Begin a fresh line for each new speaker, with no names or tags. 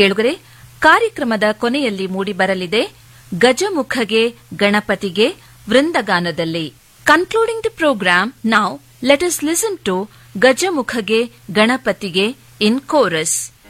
ಕೇಳುಗರೆ, ಕಾರ್ಯಕ್ರಮದ ಕೊನೆಯಲ್ಲಿ ಮೂಡಿಬರಲಿದೆ ಗಜಮುಖಗೆ ಗಣಪತಿಗೆ ವೃಂದಗಾನದಲ್ಲಿ. Concluding the program, now let us listen to ಗಜಮುಖಗೆ ಗಣಪತಿಗೆ ಇನ್ ಕೋರಸ್.